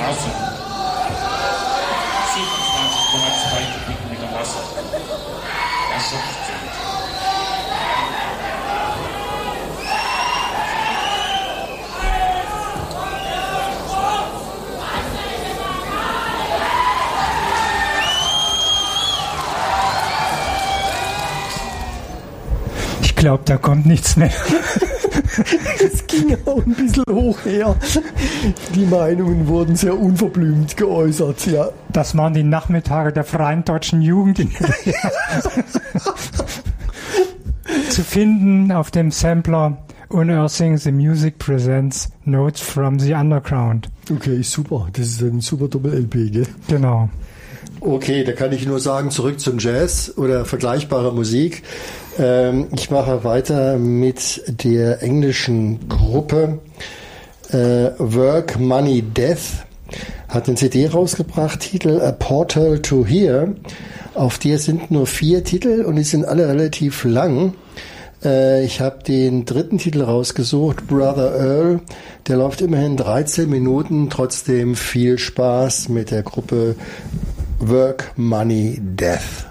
Wasser. 27,2 Kubikmeter Wasser. Wasserstand. Ich glaube, da kommt nichts mehr. Es ging auch ein bisschen hoch her. Die Meinungen wurden sehr unverblümt geäußert, ja. Das waren die Nachmittage der Freien Deutschen Jugend zu finden auf dem Sampler Unearthing the Music Presents Notes from the Underground. Okay, super. Das ist ein super Doppel-LP, gell? Genau. Okay, da kann ich nur sagen, zurück zum Jazz oder vergleichbarer Musik. Ich mache weiter mit der englischen Gruppe Work, Money, Death. Hat eine CD rausgebracht, Titel A Portal to Here. Auf der sind nur 4 Titel und die sind alle relativ lang. Ich habe den 3. Titel rausgesucht, Brother Earl. Der läuft immerhin 13 Minuten. Trotzdem viel Spaß mit der Gruppe Work, Money, Death.